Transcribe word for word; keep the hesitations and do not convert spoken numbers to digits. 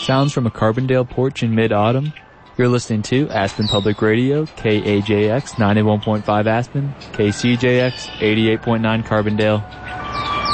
Sounds from a Carbondale porch in mid-autumn. You're listening to Aspen Public Radio, K A J X ninety-one point five Aspen, K C J X eighty-eight point nine Carbondale.